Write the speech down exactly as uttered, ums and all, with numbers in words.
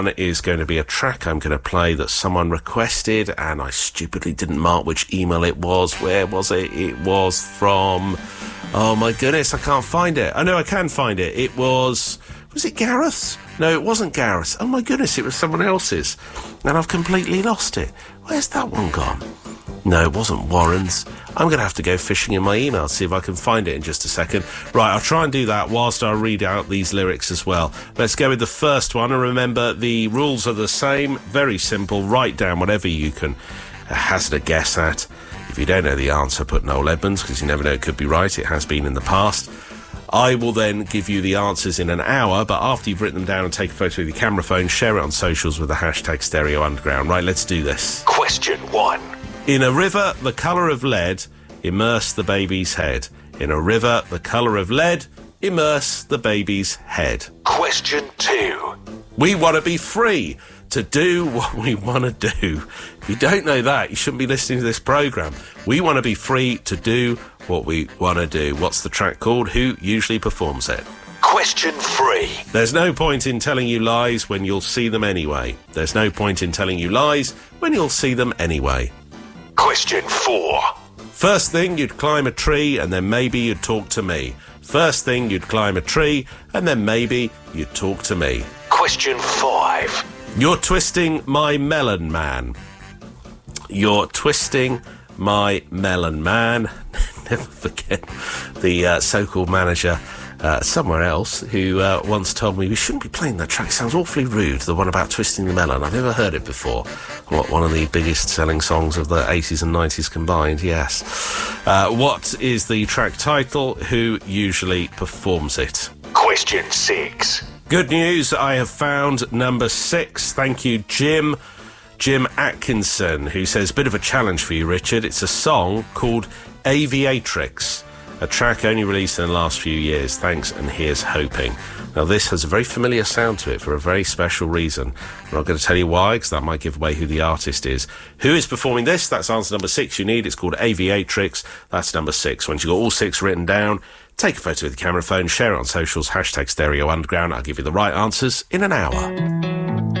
is going to be a track I'm going to play that someone requested, and I stupidly didn't mark which email it was. Where was it? It was from... Oh, my goodness, I can't find it. Oh, no, I can find it. It was... Was it Gareth's? No, it wasn't Gareth's. Oh, my goodness, it was someone else's. And I've completely lost it. Where's that one gone? No, it wasn't Warren's. I'm going to have to go fishing in my email to see if I can find it in just a second. Right, I'll try and do that whilst I read out these lyrics as well. Let's go with the first one, and remember, the rules are the same. Very simple. Write down whatever you can hazard a guess at. If you don't know the answer, put Noel Edmonds, because you never know, it could be right. It has been in the past. I will then give you the answers in an hour, but after you've written them down and take a photo with your camera phone, share it on socials with the hashtag Stereo Underground. Right, let's do this. Question one. In a river the colour of lead, immerse the baby's head. In a river the colour of lead, immerse the baby's head. Question two. We want to be free to do what we want to do. If you don't know that, you shouldn't be listening to this programme. We want to be free to do what we want to do. What's the track called? Who usually performs it? Question three. There's no point in telling you lies when you'll see them anyway. There's no point in telling you lies when you'll see them anyway. Question four. First thing, you'd climb a tree and then maybe you'd talk to me. First thing, you'd climb a tree and then maybe you'd talk to me. Question five. You're twisting my melon, man. You're twisting my melon, man. Never forget the uh, so-called manager uh, somewhere else who uh, once told me we shouldn't be playing that track. It sounds awfully rude, the one about twisting the melon. I've never heard it before. What, one of the biggest selling songs of the eighties and nineties combined, yes. Uh, what is the track title? Who usually performs it? Question six. Good news, I have found number six. Thank you, Jim. Jim Atkinson, who says, bit of a challenge for you, Richard. It's a song called Aviatrix, a track only released in the last few years. Thanks, and here's hoping. Now, this has a very familiar sound to it for a very special reason. I'm not going to tell you why, because that might give away who the artist is. Who is performing this? That's answer number six you need. It's called Aviatrix. That's number six. Once you've got all six written down, take a photo with your camera phone, share it on socials, hashtag Stereo Underground. I'll give you the right answers in an hour.